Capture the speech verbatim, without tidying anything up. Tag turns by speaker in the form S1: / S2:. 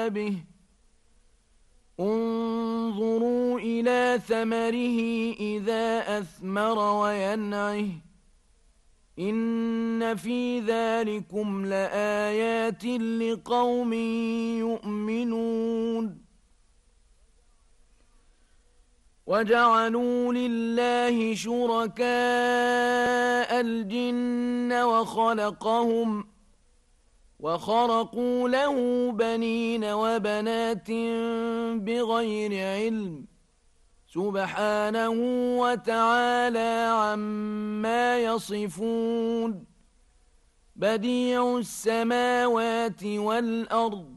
S1: به انظروا إلى ثمره إذا أثمر وينعه إن في ذلكم لآيات لقوم يؤمنون وجعلوا لله شركاء الجن وخلقهم وخرقوا له بنين وبنات بغير علم سبحانه وتعالى عما يصفون بديع السماوات والأرض